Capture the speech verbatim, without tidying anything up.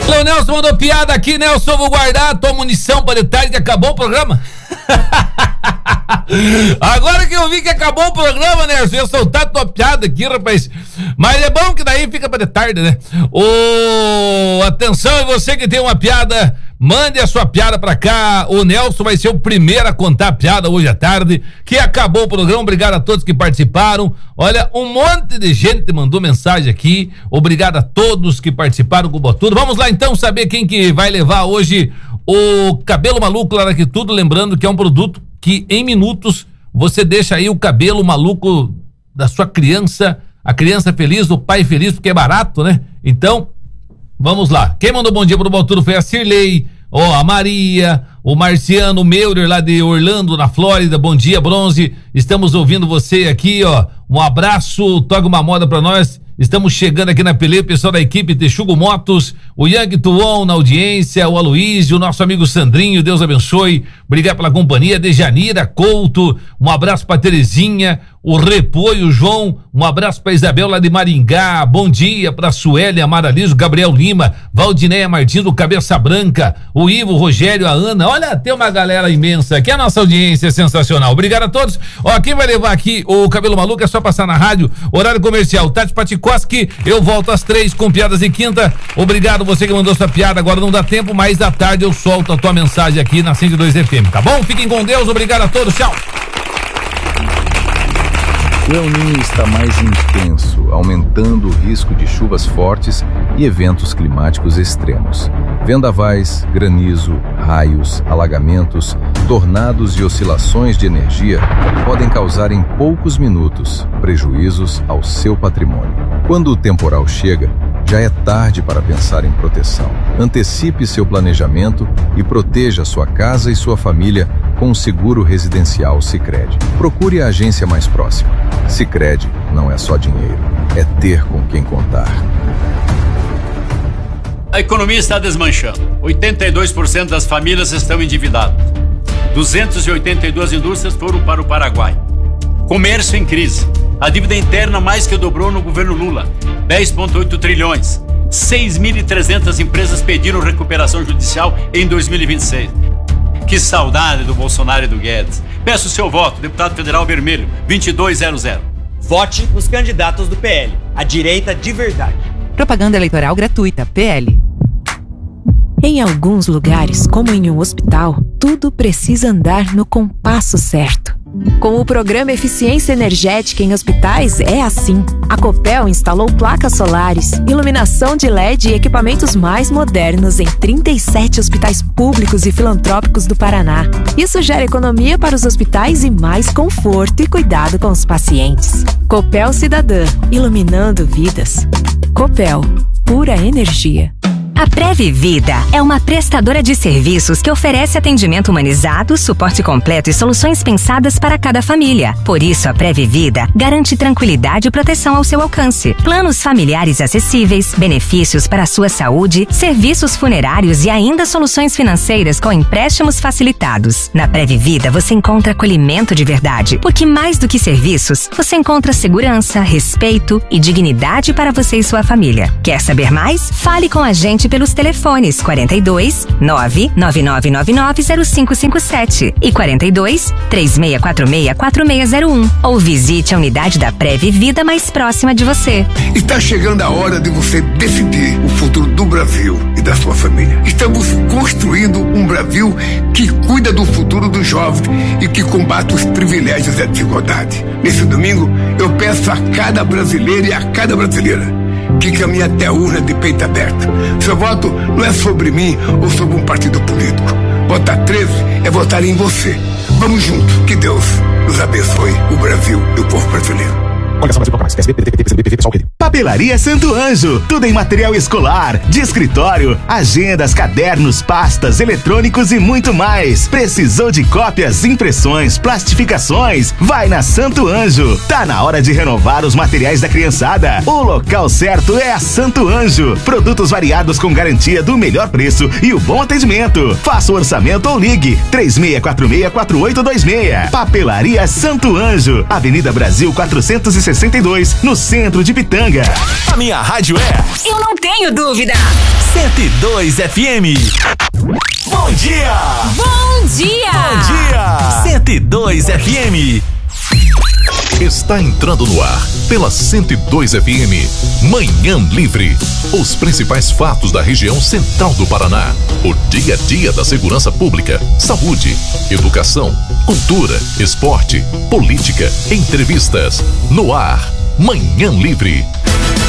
O Nelson mandou piada aqui, Nelson, vou guardar a tua munição para detalhe que acabou o programa. Agora que eu vi que acabou o programa, né? Eu ia soltar a tua piada aqui, rapaz. Mas é bom que daí fica pra de tarde, né? Ô, atenção, é você que tem uma piada, mande a sua piada pra cá. O Nelson vai ser o primeiro a contar a piada hoje à tarde, que acabou o programa. Obrigado a todos que participaram. Olha, um monte de gente mandou mensagem aqui. Obrigado a todos que participaram com o Botudo. Vamos lá então saber quem que vai levar hoje o cabelo maluco lá que tudo, lembrando que é um produto que em minutos você deixa aí o cabelo maluco da sua criança, a criança feliz, o pai feliz, porque é barato, né? Então, vamos lá. Quem mandou bom dia pro Botudo foi a Cirlei, ó, a Maria, o Marciano Meurer lá de Orlando, na Flórida. Bom dia, Bronze. Estamos ouvindo você aqui, ó. Um abraço, toca uma moda pra nós. Estamos chegando aqui na Pelê, pessoal da equipe Texugo Motos, o Yang Tuon na audiência, o Aloísio, o nosso amigo Sandrinho, Deus abençoe, obrigado pela companhia, Dejanira Couto, um abraço pra Terezinha, o Repolho João, um abraço pra Isabel lá de Maringá, bom dia pra Suélia Amaralizo, Gabriel Lima, Valdinéia Martins do Cabeça Branca, o Ivo, o Rogério, a Ana, olha, tem uma galera imensa aqui, a nossa audiência é sensacional, obrigado a todos. Ó, quem vai levar aqui o Cabelo Maluco é só passar na rádio, horário comercial, Tati Patikoski, eu volto às três com piadas de quinta. Obrigado você que mandou sua piada, agora não dá tempo, mas da tarde eu solto a tua mensagem aqui na cento e dois F M, tá bom? Fiquem com Deus, obrigado a todos, tchau. O El Niño está mais intenso, aumentando o risco de chuvas fortes e eventos climáticos extremos. Vendavais, granizo, raios, alagamentos, tornados e oscilações de energia podem causar em poucos minutos prejuízos ao seu patrimônio. Quando o temporal chega, já é tarde para pensar em proteção. Antecipe seu planejamento e proteja sua casa e sua família com o seguro residencial Sicredi. Procure a agência mais próxima. Sicredi não é só dinheiro, é ter com quem contar. A economia está desmanchando. oitenta e dois por cento das famílias estão endividadas. duzentas e oitenta e duas indústrias foram para o Paraguai. Comércio em crise. A dívida interna mais que dobrou no governo Lula, dez vírgula oito trilhões. seis mil e trezentas empresas pediram recuperação judicial em dois mil e vinte e seis. Que saudade do Bolsonaro e do Guedes. Peço o seu voto, deputado federal vermelho, vinte e dois zero zero. Vote nos candidatos do P L, a direita de verdade. Propaganda eleitoral gratuita, P L. Em alguns lugares, como em um hospital, tudo precisa andar no compasso certo. Com o programa Eficiência Energética em Hospitais é assim. A Copel instalou placas solares, iluminação de L E D e equipamentos mais modernos em trinta e sete hospitais públicos e filantrópicos do Paraná. Isso gera economia para os hospitais e mais conforto e cuidado com os pacientes. Copel Cidadã, iluminando vidas. Copel, pura energia. A Previvida é uma prestadora de serviços que oferece atendimento humanizado, suporte completo e soluções pensadas para cada família. Por isso, a Previvida garante tranquilidade e proteção ao seu alcance. Planos familiares acessíveis, benefícios para a sua saúde, serviços funerários e ainda soluções financeiras com empréstimos facilitados. Na Previvida, você encontra acolhimento de verdade, porque mais do que serviços, você encontra segurança, respeito e dignidade para você e sua família. Quer saber mais? Fale com a gente pelos telefones quarenta e dois, nove nove nove nove nove zero cinco cinco sete e quarenta e dois, três seis quatro seis quatro seis zero um ou visite a unidade da Previvida mais próxima de você. Está chegando a hora de você decidir o futuro do Brasil e da sua família. Estamos construindo um Brasil que cuida do futuro dos jovens e que combate os privilégios e a desigualdade. Nesse domingo, eu peço a cada brasileiro e a cada brasileira que caminha até a urna de peito aberto. Seu voto não é sobre mim ou sobre um partido político. Votar treze é votar em você. Vamos juntos. Que Deus nos abençoe, o Brasil e o povo brasileiro. Coligação Brasil Procurações, P S B, P T T, P C B, P T T, pessoal, Papelaria Santo Anjo, tudo em material escolar, de escritório, agendas, cadernos, pastas, eletrônicos e muito mais. Precisou de cópias, impressões, plastificações? Vai na Santo Anjo. Tá na hora de renovar os materiais da criançada. O local certo é a Santo Anjo. Produtos variados com garantia do melhor preço e o bom atendimento. Faça o orçamento ou ligue três seis quatro seis quatro oito dois seis. Papelaria Santo Anjo, Avenida Brasil quatrocentos e sessenta e dois, no centro de Pitanga. A minha rádio é... Eu não tenho dúvida. cento e dois F M. Bom dia! Bom dia! Bom dia! cento e dois F M. Está entrando no ar, pela cento e dois F M, Manhã Livre. Os principais fatos da região central do Paraná. O dia a dia da segurança pública, saúde, educação, cultura, esporte, política, entrevistas. No ar, Manhã Livre.